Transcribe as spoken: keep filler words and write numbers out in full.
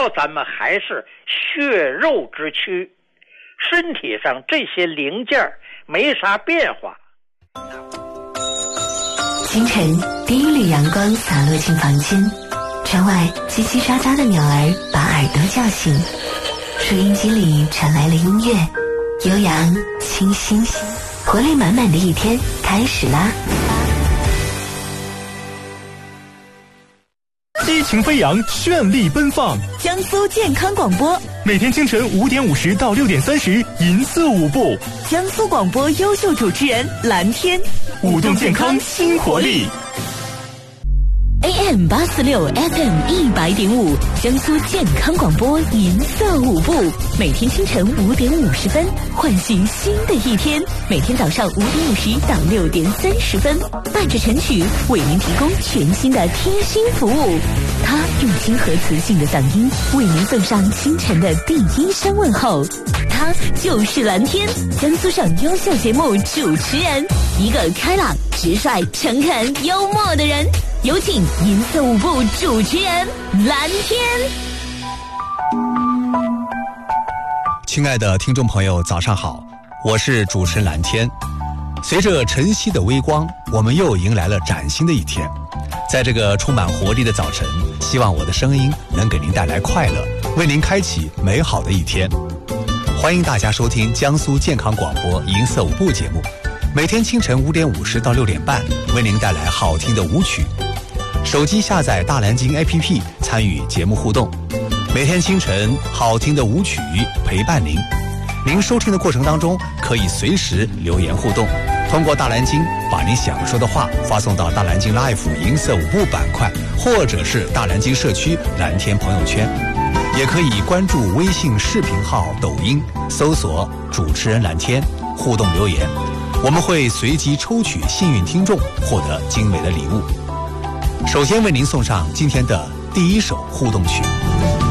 要咱们还是血肉之躯，身体上这些零件没啥变化。 清晨，第一缕阳光洒落进房间，窗外叽叽喳喳的鸟儿把耳朵叫醒，收音机里传来了音乐，悠扬清新，活力满满的一天开始啦！ 激情飞扬，绚丽奔放， 江苏健康广播， 每天清晨五点五十到六点三十，银色舞步。 江苏广播优秀主持人蓝天， 舞动健康新活力。 A M 八四六 F M 一百点五，江苏健康广播银色舞步，每天清晨五点五十分，唤醒新的一天。每天早上五点五十到六点三十分，伴着晨曲为您提供全新的贴心服务。他用亲和磁性的嗓音为您送上清晨的第一声问候。他就是蓝天，江苏省优秀节目主持人，一个开朗、直率、诚恳、幽默的人。有请银色舞步主持人蓝天。 亲爱的听众朋友，早上好，我是主持人蓝天。随着晨曦的微光，我们又迎来了崭新的一天。在这个充满活力的早晨，希望我的声音能给您带来快乐，为您开启美好的一天。欢迎大家收听江苏健康广播银色舞步节目，每天清晨五点五十到六点半，为您带来好听的舞曲。手机下载大蓝鲸 A P P， 参与节目互动。每天清晨，好听的舞曲陪伴您。您收听的过程当中，可以随时留言互动，通过大蓝鲸把您想说的话发送到大蓝鲸 Life 银色舞步板块，或者是大蓝鲸社区蓝天朋友圈。也可以关注微信视频号、抖音，搜索主持人蓝天，互动留言，我们会随机抽取幸运听众，获得精美的礼物。首先为您送上今天的第一首互动曲。